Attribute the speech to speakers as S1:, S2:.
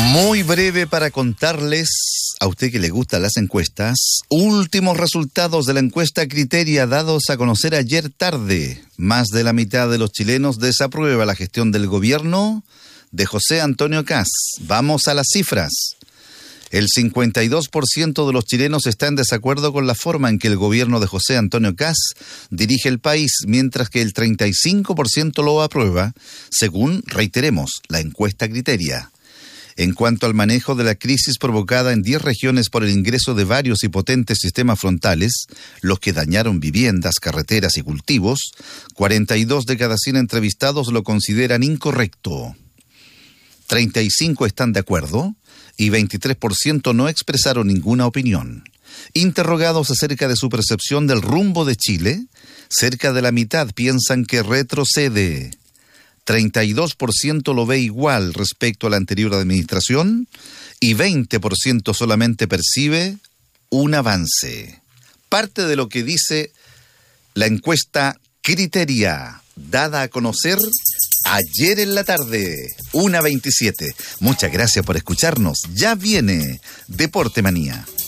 S1: Muy breve para contarles, a usted que le gustan las encuestas, últimos resultados de la encuesta Criteria dados a conocer ayer tarde. Más de la mitad de los chilenos desaprueba la gestión del gobierno de José Antonio Kast. Vamos a las cifras. El 52% de los chilenos está en desacuerdo con la forma en que el gobierno de José Antonio Kast dirige el país, mientras que el 35% lo aprueba, según, reiteremos, la encuesta Criteria. En cuanto al manejo de la crisis provocada en 10 regiones por el ingreso de varios y potentes sistemas frontales, los que dañaron viviendas, carreteras y cultivos, 42 de cada 100 entrevistados lo consideran incorrecto. 35 están de acuerdo y 23% no expresaron ninguna opinión. Interrogados acerca de su percepción del rumbo de Chile, cerca de la mitad piensan que retrocede. 32% lo ve igual respecto a la anterior administración y 20% solamente percibe un avance. Parte de lo que dice la encuesta Criteria, dada a conocer ayer en la tarde, 1:27. Muchas gracias por escucharnos. Ya viene Deporte Manía.